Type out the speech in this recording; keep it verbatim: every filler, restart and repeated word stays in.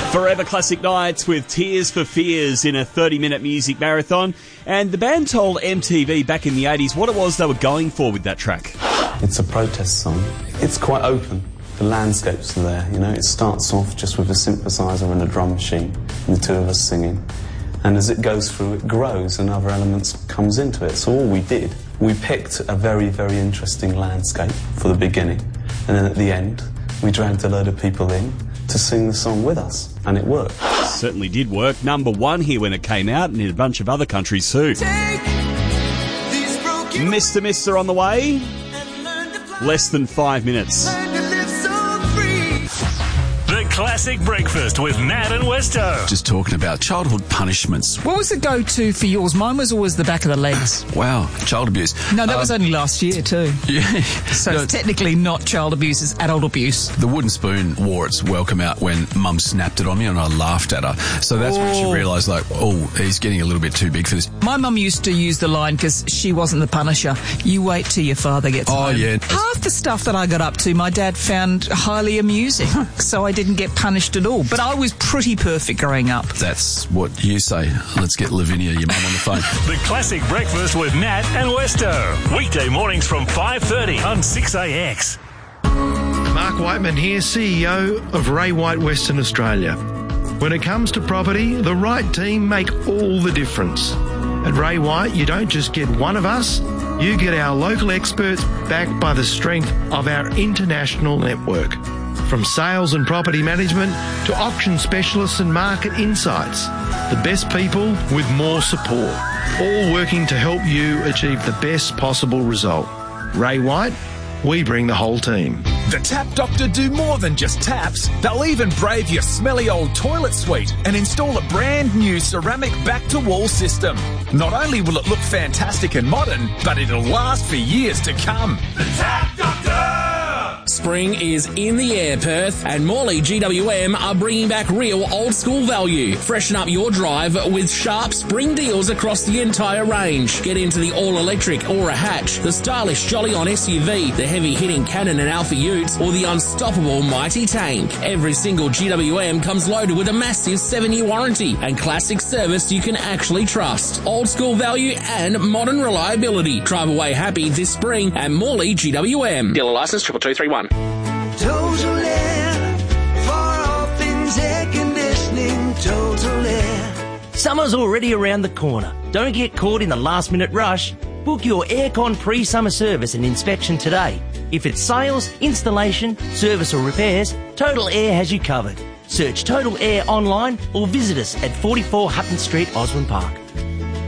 Forever Classic Nights with Tears for Fears in a thirty-minute music marathon. And the band told M T V back in the eighties what it was they were going for with that track. It's a protest song. It's quite open. The landscapes are there, you know. It starts off just with a synthesizer and a drum machine, and the two of us singing. And as it goes through, it grows and other elements comes into it. So all we did, we picked a very, very interesting landscape for the beginning. And then at the end, we dragged a load of people in to sing the song with us. And it worked. Certainly did work. Number one here when it came out, and in a bunch of other countries too. Mister Mister on the way. Less than five minutes. Classic Breakfast with Nat and Westo. Just talking about childhood punishments. What was the go-to for yours? Mine was always the back of the legs. Wow, child abuse. No, that um, was only last year too. Yeah. So no, it's technically not child abuse, it's adult abuse. The wooden spoon wore its welcome out when Mum snapped it on me and I laughed at her. So that's oh. when she realised, like, oh, he's getting a little bit too big for this. My mum used to use the line, because she wasn't the punisher, you wait till your father gets oh, home. Oh, yeah. Half the stuff that I got up to, my dad found highly amusing, so I didn't get punished at all. But I was pretty perfect growing up. That's what you say. Let's get Lavinia, your mum, on the phone. The Classic Breakfast with Nat and Westo. Weekday mornings from five thirty on six A X. Mark Whiteman here, C E O of Ray White Western Australia. When it comes to property, the right team make all the difference. At Ray White, you don't just get one of us, you get our local experts backed by the strength of our international network. From sales and property management to auction specialists and market insights, the best people with more support, all working to help you achieve the best possible result. Ray White, we bring the whole team. The Tap Doctor do more than just taps. They'll even brave your smelly old toilet suite and install a brand new ceramic back-to-wall system. Not only will it look fantastic and modern, but it'll last for years to come. The Tap Doctor! Spring is in the air, Perth, and Morley G W M are bringing back real old-school value. Freshen up your drive with sharp spring deals across the entire range. Get into the all-electric Aura Hatch, the stylish Jolly On S U V, the heavy-hitting Cannon and Alpha Utes, or the unstoppable Mighty Tank. Every single G W M comes loaded with a massive seven-year warranty and classic service you can actually trust. Old-school value and modern reliability. Drive away happy this spring at Morley G W M. Dealer license triple two three one. Total Air, for all things air conditioning, Total Air. Summer's already around the corner. Don't get caught in the last minute rush. Book your aircon pre-summer service and inspection today. If it's sales, installation, service or repairs, Total Air has you covered. Search Total Air online or visit us at forty-four Hutton Street, Osborne Park.